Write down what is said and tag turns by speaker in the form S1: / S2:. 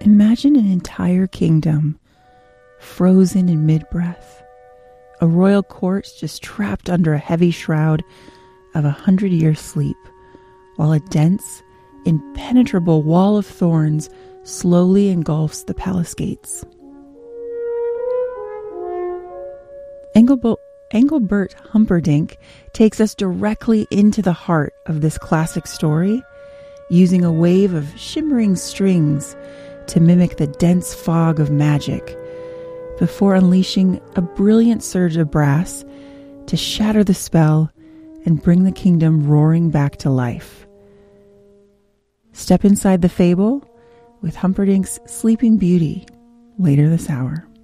S1: Imagine an entire kingdom frozen in mid-breath, a royal court just trapped under a heavy shroud of 100-year sleep, while a dense, impenetrable wall of thorns slowly engulfs the palace gates. Engelbert Humperdinck takes us directly into the heart of this classic story, using a wave of shimmering strings to mimic the dense fog of magic, before unleashing a brilliant surge of brass to shatter the spell and bring the kingdom roaring back to life. Step inside the fable with Humperdinck's Sleeping Beauty later this hour.